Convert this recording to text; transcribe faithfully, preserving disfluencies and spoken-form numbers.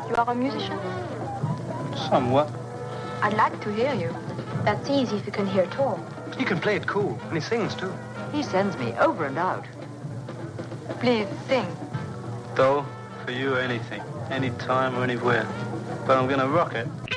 You are a musician? Somewhat. I'd like to hear you. That's easy if you can hear at all. He can play it cool, and he sings, too. He sends me over and out. Please, sing. Though, for you, anything. Anytime or anywhere. But I'm gonna rock it.